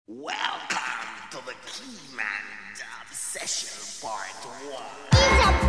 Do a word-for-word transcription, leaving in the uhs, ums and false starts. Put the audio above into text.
Welcome to the Keyman Dub Session Part one.